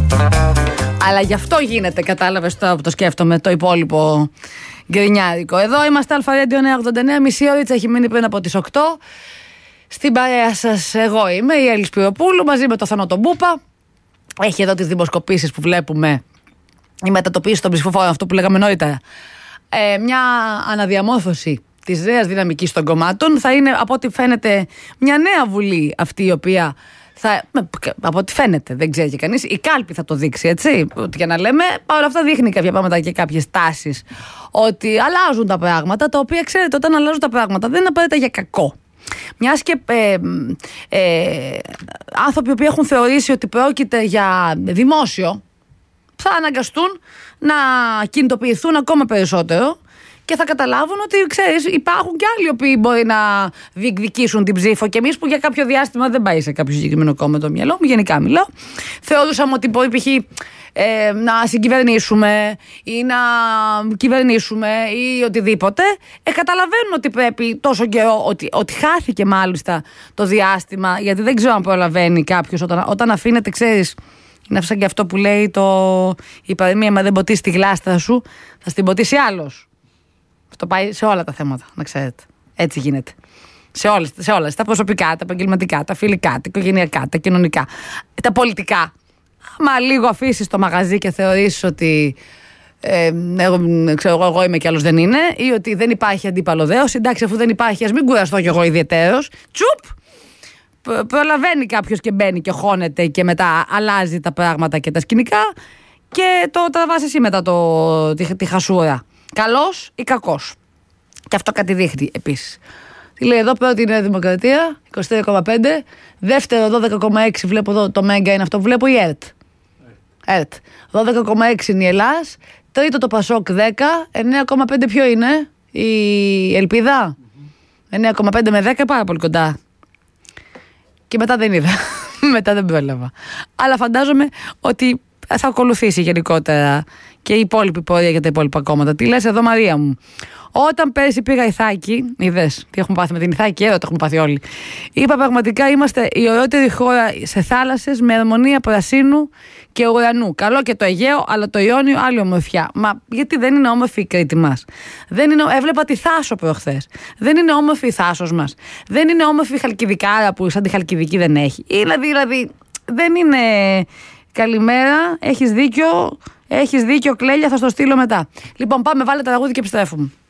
Αλλά γι' αυτό γίνεται, κατάλαβες τώρα που το σκέφτομαι, το υπόλοιπο γκρινιάρικο. Εδώ είμαστε ΑΛΦΑ-Radio 989, μισή ώριτσα έχει μείνει πριν από τις 8. Στην παρέα σας εγώ είμαι η Έλλη Σπυροπούλου μαζί με το Θανό τον Μπούπα. Έχει εδώ τις δημοσκοπήσεις που βλέπουμε, η μετατοπίση των ψηφοφόρων, αυτό που λέγαμε νωρίτερα. Μια αναδιαμόρφωση της νέας δυναμικής των κομμάτων. Θα είναι από ό,τι φαίνεται μια νέα βουλή αυτή η οποία από ό,τι φαίνεται, δεν ξέρει και κανείς, η κάλπη θα το δείξει, έτσι. Ότι για να λέμε, παρόλα αυτά δείχνει κάποια πράγματα και κάποιες τάσεις ότι αλλάζουν τα πράγματα, τα οποία ξέρετε, όταν αλλάζουν τα πράγματα δεν είναι απαραίτητα για κακό. Μιας και άνθρωποι που έχουν θεωρήσει ότι πρόκειται για δημόσιο θα αναγκαστούν να κινητοποιηθούν ακόμα περισσότερο και θα καταλάβουν ότι, ξέρεις, υπάρχουν και άλλοι οποίοι μπορεί να διεκδικήσουν την ψήφο. Και εμείς που για κάποιο διάστημα δεν πάει σε κάποιο συγκεκριμένο κόμμα το μυαλό μου, γενικά μιλάω, θεωρούσαμε ότι μπορεί π.χ. να συγκυβερνήσουμε ή να κυβερνήσουμε ή οτιδήποτε. Καταλαβαίνουν ότι πρέπει τόσο καιρό, ότι χάθηκε μάλιστα το διάστημα, γιατί δεν ξέρω αν προλαβαίνει κάποιος όταν αφήνεται, ξέρεις. Είναι σαν και αυτό που λέει η παροιμία, μα δεν ποτίσει τη γλάστρα σου, θα στην ποτίσει άλλος. Αυτό πάει σε όλα τα θέματα, να ξέρετε. Έτσι γίνεται. Σε όλα. Στα προσωπικά, τα επαγγελματικά, τα φιλικά, τα οικογενειακά, τα κοινωνικά, τα πολιτικά. Άμα λίγο αφήσεις το μαγαζί και θεωρήσεις ότι εγώ είμαι και άλλος δεν είναι, ή ότι δεν υπάρχει αντίπαλο δέος, εντάξει, αφού δεν υπάρχει, ας μην κουραστώ κι εγώ ιδιαιτέρως. Τσουπ! Προλαβαίνει κάποιος και μπαίνει και χώνεται και μετά αλλάζει τα πράγματα και τα σκηνικά και το τραβάς εσύ μετά τη χασούρα. Καλός ή κακός. Και αυτό κάτι δείχνει επίσης. Τι λέει εδώ, πρώτη είναι η Δημοκρατία, 23,5. Δεύτερο, 12,6. Βλέπω εδώ το Μέγκα είναι αυτό που βλέπω, η ΕΡΤ. 12,6 είναι η Ελλάς. Τρίτο το Πασόκ 10. 9,5 ποιο είναι, η Ελπίδα. 9,5 με 10, πάρα πολύ κοντά. Και μετά δεν είδα. Μετά δεν πρόλαβα. Αλλά φαντάζομαι ότι θα ακολουθήσει γενικότερα και η υπόλοιπη πορεία για τα υπόλοιπα κόμματα. Τι λες εδώ, Μαρία μου? Όταν πέρσι πήγα Ιθάκη, είδες τι έχουμε πάθει με την Ιθάκη, εδώ το έχουμε πάθει όλοι. Είπα πραγματικά είμαστε η ωραιότερη χώρα σε θάλασσες με αρμονία πρασίνου και ουρανού. Καλό και το Αιγαίο, αλλά το Ιόνιο άλλη ομορφιά. Μα γιατί δεν είναι όμορφη η Κρήτη μας? Έβλεπα τη Θάσο προχθές. Δεν είναι όμορφη η Θάσος μας? Δεν είναι όμορφη η Χαλκιδικάρα που σαν τη Χαλκιδική δεν έχει? Δηλαδή δεν είναι. Καλημέρα, έχεις δίκιο, κλέλια, θα στο στείλω μετά. Λοιπόν, πάμε, βάλε τραγούδι και επιστρέφουμε.